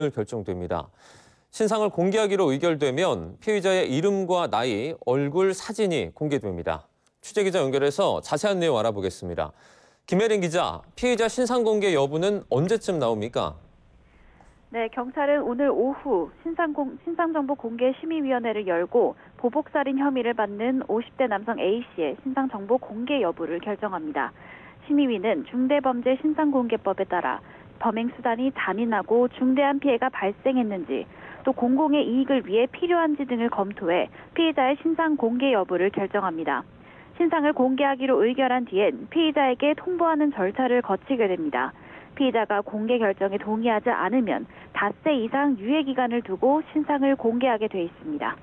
결정됩니다. 신상을 공개하기로 의결되면 피의자의 이름과 나이, 얼굴, 사진이 공개됩니다. 취재기자 연결해서 자세한 내용 알아보겠습니다. 김혜린 기자, 피의자 신상 공개 여부는 언제쯤 나옵니까? 네, 경찰은 오늘 오후 신상정보공개심의위원회를 열고 보복살인 혐의를 받는 50대 남성 A씨의 신상정보 공개 여부를 결정합니다. 심의위는 중대범죄신상공개법에 따라 범행수단이 잔인하고 중대한 피해가 발생했는지 또 공공의 이익을 위해 필요한지 등을 검토해 피의자의 신상 공개 여부를 결정합니다. 신상을 공개하기로 의결한 뒤엔 피의자에게 통보하는 절차를 거치게 됩니다. 피의자가 공개 결정에 동의하지 않으면 닷새 이상 유예 기간을 두고 신상을 공개하게 돼 있습니다.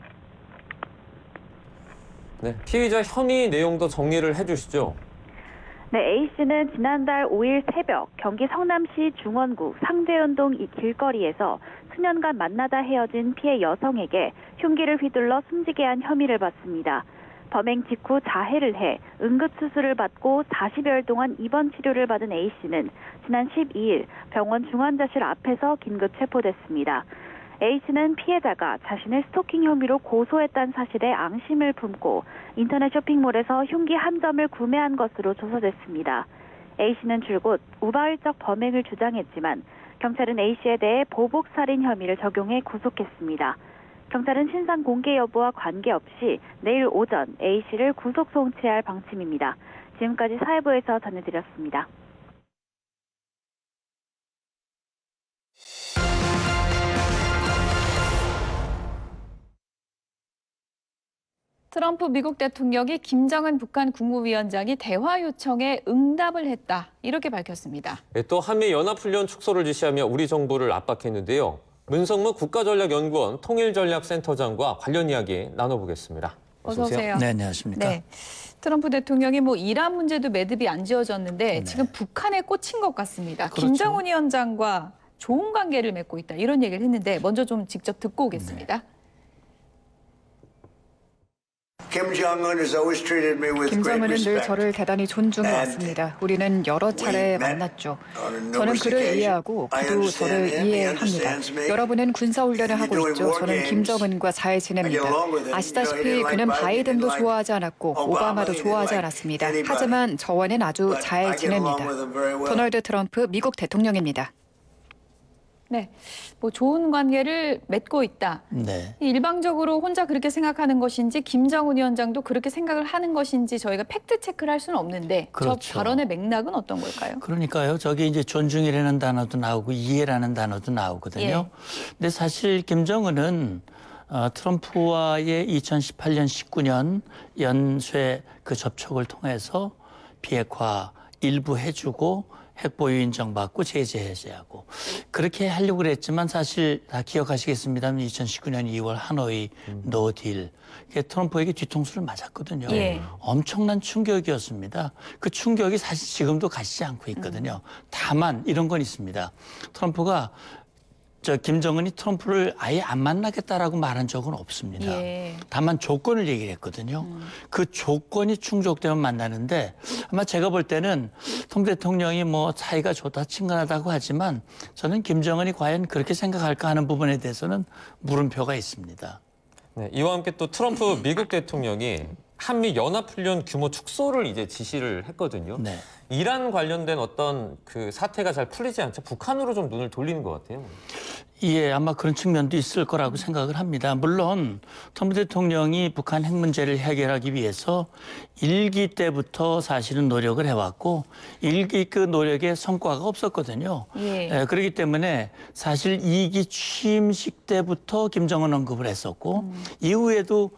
네, 피의자 혐의 내용도 정리를 해주시죠. 네, A씨는 지난달 5일 새벽 경기 성남시 중원구 상대운동 길거리에서 수년간 만나다 헤어진 피해 여성에게 흉기를 휘둘러 숨지게 한 혐의를 받습니다. 범행 직후 자해를 해 응급수술을 받고 40여일 동안 입원 치료를 받은 A씨는 지난 12일 병원 중환자실 앞에서 긴급 체포됐습니다. A씨는 피해자가 자신을 스토킹 혐의로 고소했다는 사실에 앙심을 품고 인터넷 쇼핑몰에서 흉기 한 점을 구매한 것으로 조사됐습니다. A씨는 줄곧 우발적 범행을 주장했지만 경찰은 A씨에 대해 보복살인 혐의를 적용해 구속했습니다. 경찰은 신상 공개 여부와 관계없이 내일 오전 A씨를 구속 송치할 방침입니다. 지금까지 사회부에서 전해드렸습니다. 트럼프 미국 대통령이 김정은 북한 국무위원장이 대화 요청에 응답을 했다, 이렇게 밝혔습니다. 또 한미 연합훈련 축소를 지시하며 우리 정부를 압박했는데요. 문성무 국가전략연구원 통일전략센터장과 관련 이야기 나눠보겠습니다. 어서 오세요. 네, 안녕하십니까. 네. 트럼프 대통령이 이란 문제도 매듭이 안 지어졌는데 네. 지금 북한에 꽂힌 것 같습니다. 그렇죠. 김정은 위원장과 좋은 관계를 맺고 있다, 이런 얘기를 했는데 먼저 좀 직접 듣고 오겠습니다. 김정은은 늘 저를 대단히 존중해 왔습니다. 우리는 여러 차례 만났죠. 저는 그를 이해하고 그도 저를 이해합니다. 여러분은 군사훈련을 하고 있죠. 저는 김정은과 잘 지냅니다. 아시다시피 그는 바이든도 좋아하지 않았고 오바마도 좋아하지 않았습니다. 하지만 저와는 아주 잘 지냅니다. 도널드 트럼프 미국 대통령입니다. 네, 좋은 관계를 맺고 있다. 네. 일방적으로 혼자 그렇게 생각하는 것인지 김정은 위원장도 그렇게 생각을 하는 것인지 저희가 팩트 체크를 할 수는 없는데 그렇죠. 저 발언의 맥락은 어떤 걸까요? 그러니까요. 저기 이제 존중이라는 단어도 나오고 이해라는 단어도 나오거든요. 예. 근데 사실 김정은은 트럼프와의 2018년, 19년 연쇄 그 접촉을 통해서 비핵화 일부 해주고 핵보유 인정받고 제재 해제하고 그렇게 하려고 그랬지만 사실 다 기억하시겠습니다만 2019년 2월 하노이 노딜 트럼프에게 뒤통수를 맞았거든요. 예. 엄청난 충격이었습니다. 그 충격이 사실 지금도 가시지 않고 있거든요. 다만 이런 건 있습니다. 트럼프가 김정은이 트럼프를 아예 안 만나겠다라고 말한 적은 없습니다. 예. 다만 조건을 얘기를 했거든요. 그 조건이 충족되면 만나는데 아마 제가 볼 때는 트럼프 대통령이 사이가 좋다 친근하다고 하지만 저는 김정은이 과연 그렇게 생각할까 하는 부분에 대해서는 물음표가 있습니다. 네, 이와 함께 또 트럼프 미국 대통령이 한미 연합훈련 규모 축소를 이제 지시를 했거든요. 네. 이란 관련된 어떤 그 사태가 잘 풀리지 않자 북한으로 좀 눈을 돌리는 것 같아요. 예, 아마 그런 측면도 있을 거라고 생각을 합니다. 물론 트럼프 대통령이 북한 핵 문제를 해결하기 위해서 1기 때부터 사실은 노력을 해왔고 1기 그 노력에 성과가 없었거든요. 예. 그렇기 때문에 사실 2기 취임식 때부터 김정은 언급을 했었고 이후에도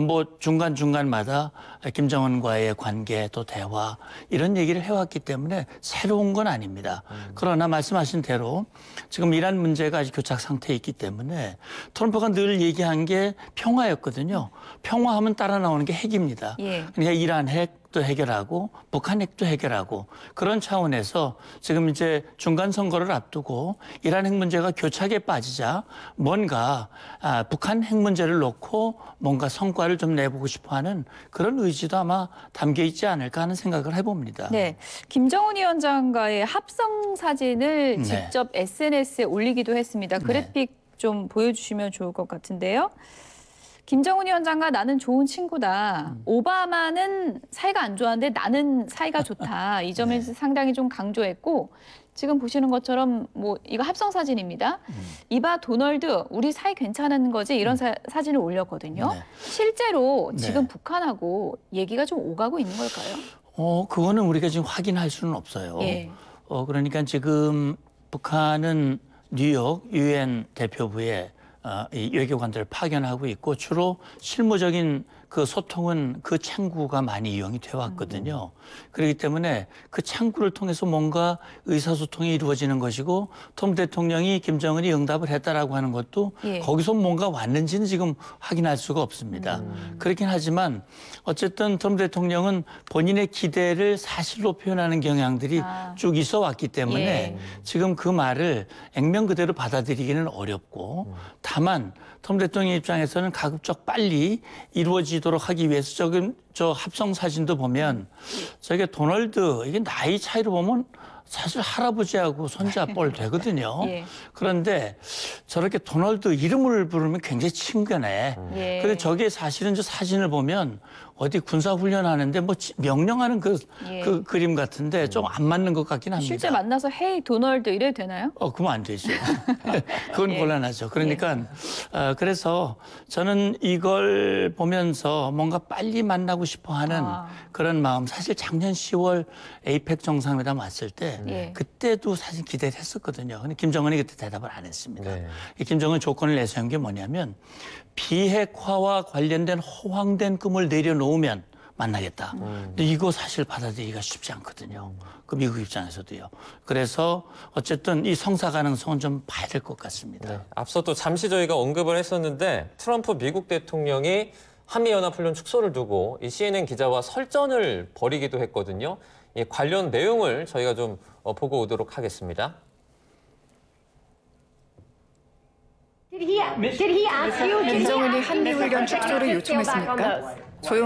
중간중간마다 김정은과의 관계 또 대화 이런 얘기를 해왔기 때문에 새로운 건 아닙니다. 그러나 말씀하신 대로 지금 이란 문제가 아직 교착 상태에 있기 때문에 트럼프가 늘 얘기한 게 평화였거든요. 평화하면 따라 나오는 게 핵입니다. 예. 그러니까 이란 핵, 핵도 해결하고 북한 핵도 해결하고 그런 차원에서 지금 이제 중간 선거를 앞두고 이란 핵 문제가 교착에 빠지자 뭔가 북한 핵 문제를 놓고 뭔가 성과를 좀 내보고 싶어하는 그런 의지도 아마 담겨 있지 않을까 하는 생각을 해봅니다. 네, 김정은 위원장과의 합성 사진을 네. 직접 SNS에 올리기도 했습니다. 그래픽 좀 보여주시면 좋을 것 같은데요. 김정은 위원장과 나는 좋은 친구다. 오바마는 사이가 안 좋았는데 나는 사이가 좋다. 이 점을 상당히 좀 강조했고 지금 보시는 것처럼 뭐 이거 합성 사진입니다. 이봐 도널드 우리 사이 괜찮은 거지 이런 사진을 올렸거든요. 네. 실제로 지금 네. 북한하고 얘기가 좀 오가고 있는 걸까요? 그거는 우리가 지금 확인할 수는 없어요. 예. 그러니까 지금 북한은 뉴욕 유엔 대표부에 이 외교관들을 파견하고 있고 주로 실무적인 그 소통은 그 창구가 많이 이용이 돼 왔거든요. 그렇기 때문에 그 창구를 통해서 뭔가 의사소통이 이루어지는 것이고 트럼프 대통령이 김정은이 응답을 했다라고 하는 것도 예. 거기서 뭔가 왔는지는 지금 확인할 수가 없습니다. 그렇긴 하지만 어쨌든 트럼프 대통령은 본인의 기대를 사실로 표현하는 경향들이 쭉 있어 왔기 때문에 예. 지금 그 말을 액면 그대로 받아들이기는 어렵고 다만 트럼프 대통령 입장에서는 가급적 빨리 이루어지도록 하기 위해서 저 합성 사진도 보면 저게 도널드 이게 나이 차이로 보면 사실 할아버지하고 손자 뻘 되거든요. 예. 그런데 저렇게 도널드 이름을 부르면 굉장히 친근해. 예. 그런데 저게 사실은 저 사진을 보면 어디 군사훈련하는데 뭐 명령하는 그 그림 같은데 좀 안 맞는 것 같긴 합니다. 실제 만나서 헤이 도널드 이래도 되나요? 그러면 안 되죠. 그건 예. 곤란하죠. 그러니까 그래서 저는 이걸 보면서 뭔가 빨리 만나고 싶어하는 그런 마음. 사실 작년 10월 에이펙 정상회담 왔을 때 예. 그때도 사실 기대를 했었거든요. 근데 김정은이 그때 대답을 안 했습니다. 네. 이 김정은 조건을 내세운 게 뭐냐면 비핵화와 관련된 허황된 꿈을 내려놓으면 만나겠다. 근데 이거 사실 받아들이기가 쉽지 않거든요. 그 미국 입장에서도요. 그래서 어쨌든 이 성사 가능성은 좀 봐야 될 것 같습니다. 네. 앞서 또 잠시 저희가 언급을 했었는데 트럼프 미국 대통령이 한미연합훈련 축소를 두고 이 CNN 기자와 설전을 벌이기도 했거든요. 이 관련 내용을 저희가 좀 보고 오도록 하겠습니다. 김정은이 한미훈련 축소를 요청했습니까?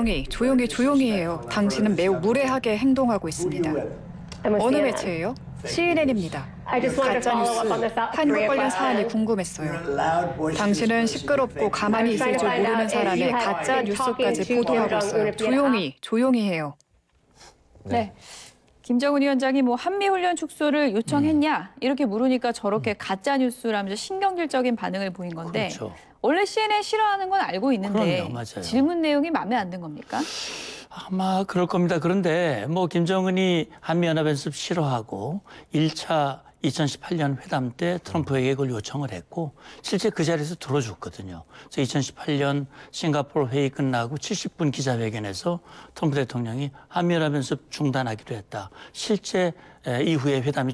조용히 해요. 당신은 매우 무례하게 행동하고 있습니다. 어느 매체예요? CNN입니다. 가짜뉴스, 한국 관련 사안이 궁금했어요. 당신은 시끄럽고 가만히 있을 줄 모르는 사람의 가짜뉴스까지 보도하고 있어요. 조용히 해요. 네. 김정은 위원장이 뭐 한미훈련 축소를 요청했냐 이렇게 물으니까 저렇게 가짜 뉴스라면서 신경질적인 반응을 보인 건데 그렇죠. 원래 CNN 싫어하는 건 알고 있는데 그럼요, 맞아요. 질문 내용이 마음에 안 든 겁니까? 아마 그럴 겁니다. 그런데 뭐 김정은이 한미연합연습 싫어하고 1차 2018년 회담 때 트럼프에게 그걸 요청을 했고 실제 그 자리에서 들어줬거든요. 그래서 2018년 싱가포르 회의 끝나고 70분 기자회견에서 트럼프 대통령이 한미연합연습 중단하기로 했다. 실제 이후에 회담이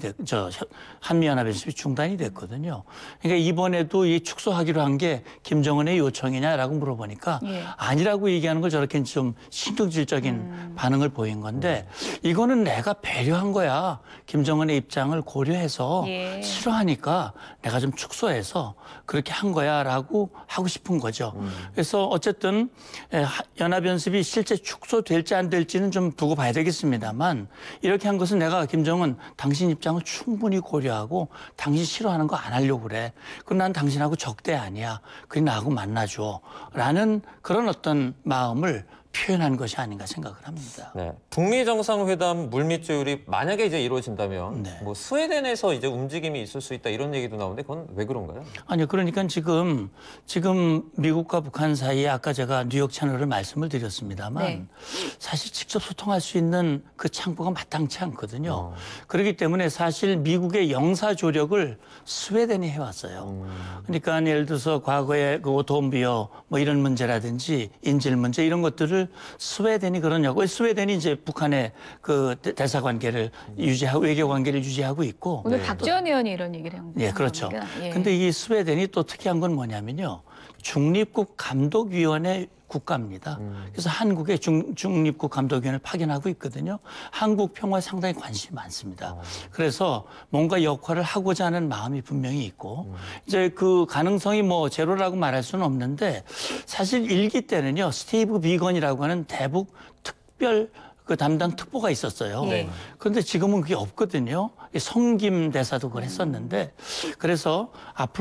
한미연합연습이 중단이 됐거든요. 그러니까 이번에도 이 축소하기로 한 게 김정은의 요청이냐라고 물어보니까 아니라고 얘기하는 걸 저렇게 좀 신경질적인 반응을 보인 건데 이거는 내가 배려한 거야. 김정은의 입장을 고려해서 싫어하니까 내가 좀 축소해서 그렇게 한 거야라고 하고 싶은 거죠. 그래서 어쨌든 연합연습이 실제 축소될지 안 될지는 좀 두고 봐야 되겠습니다만 이렇게 한 것은 내가 김정은 당신 입장을 충분히 고려하고 당신 싫어하는 거 안 하려고 그래. 그럼 난 당신하고 적대 아니야. 그래 나하고 만나줘. 라는 그런 어떤 마음을 표현한 것이 아닌가 생각을 합니다. 네. 북미 정상회담 물밑 조율이 만약에 이제 이루어진다면 뭐 스웨덴에서 이제 움직임이 있을 수 있다 이런 얘기도 나오는데 그건 왜 그런가요? 아니요. 그러니까 지금 미국과 북한 사이에 아까 제가 뉴욕 채널을 말씀을 드렸습니다만 사실 직접 소통할 수 있는 그 창구가 마땅치 않거든요. 그렇기 때문에 사실 미국의 영사 조력을 스웨덴이 해왔어요. 그러니까 예를 들어서 과거에 그 오토비어 뭐 이런 문제라든지 인질 문제 이런 것들을 스웨덴이 그러냐고. 스웨덴이 이제 북한의 그 대사 관계를 유지하고 외교 관계를 유지하고 있고. 오늘 박지원 의원이 이런 얘기를 한 거예요. 예, 그렇죠. 근데 이 스웨덴이 또 특이한 건 뭐냐면요. 중립국 감독위원회 국가입니다. 그래서 한국에 중립국 감독위원회를 파견하고 있거든요. 한국 평화에 상당히 관심이 많습니다. 그래서 뭔가 역할을 하고자 하는 마음이 분명히 있고 이제 그 가능성이 뭐 제로라고 말할 수는 없는데 사실 일기 때는요. 스티브 비건이라고 하는 대북 특별 그 담당 특보가 있었어요. 네. 그런데 지금은 그게 없거든요. 성김 대사도 그걸 했었는데 그래서 앞으로